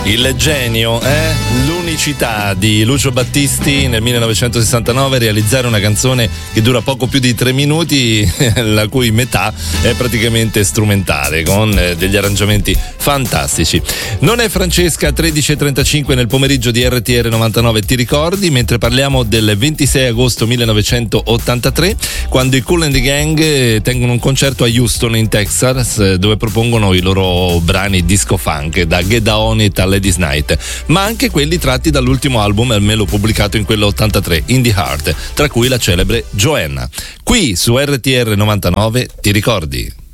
Il genio, l'unicità di Lucio Battisti nel 1969, realizzare una canzone che dura poco più di 3 minuti, la cui metà è praticamente strumentale, con degli arrangiamenti fantastici. Non è Francesca, 13:35 nel pomeriggio di RTR 99, ti ricordi? Mentre parliamo del 26 agosto 1983, quando i Kool and the Gang tengono un concerto a Houston in Texas, dove propongono i loro brani disco funk, da Get Down It a Ladies Night, ma anche quelli tratti dall'ultimo album, almeno pubblicato in quello 83, In the Heart, tra cui la celebre Joanna. Qui su RTR 99, ti ricordi?